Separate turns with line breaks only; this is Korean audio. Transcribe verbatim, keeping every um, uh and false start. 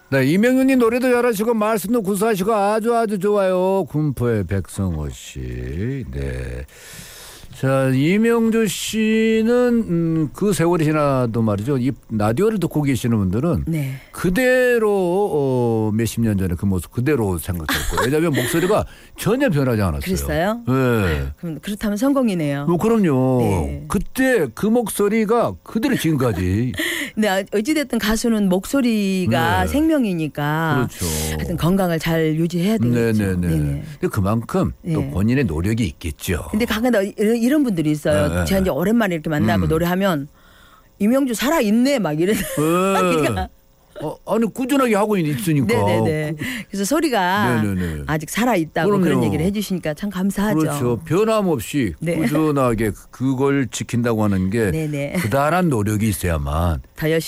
네, 이명윤님 노래도 잘하시고 말씀도 구수하시고 아주 아주 좋아요. 군포의 백성호 씨. 네. 자, 이명주 씨는 음, 그 세월이 지나도 말이죠. 이 라디오를 듣고 계시는 분들은
네.
그대로 어, 몇십 년 전에 그 모습 그대로 생각했고 왜냐하면 목소리가 전혀 변하지 않았어요.
그랬어요?
네.
그럼 그렇다면 성공이네요.
뭐 그럼요.
네.
그때 그 목소리가 그대로 지금까지.
근데 어찌됐든 가수는 목소리가
네.
생명이니까
그렇죠.
하여튼 건강을 잘 유지해야 되겠죠.
네네네.
네네.
근데 그만큼 또
네.
본인의 노력이 있겠죠.
근데 가끔 이런, 이런 분들이 있어요.
네.
제가 이제 오랜만에 이렇게 만나고
음.
노래하면 이명주 살아있네 막 이런.
네.
그러니까
어, 아니 꾸준하게 하고 있으니까.
네네네. 그래서 소리가
네네네.
아직 살아있다고
그럼요.
그런 얘기를 해주시니까 참 감사하죠.
그렇죠. 변함없이
네.
꾸준하게 그걸 지킨다고 하는 게
네네.
그다란 노력이 있어야만
더 열심히